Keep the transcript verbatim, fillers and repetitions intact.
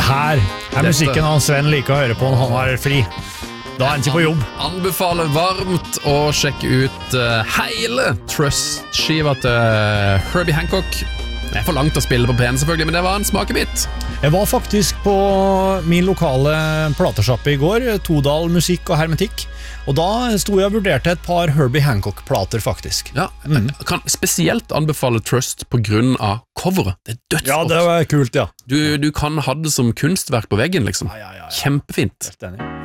her er musikken han Sven liker å høre på når han har fri. Da er han ikke på jobb. Anbefaler varmt å sjekke ut uh, hele Trust-skiva til Herbie Hancock. Det er for langt å spille på P N selvfølgelig, men det var en smakebit. Jeg var faktisk på min lokale platesjappe i går, Todal Musikk og Hermetikk, og da stod jeg og vurderte et par Herbie Hancock-plater faktisk. Ja, jeg kan spesielt anbefale Trust på grunn av coveret. Det er dødsflott. Ja, det var kult, ja. Du, du kan ha det som kunstverk på veggen, liksom. Ja, ja, ja, ja. Kjempefint. Helt enig.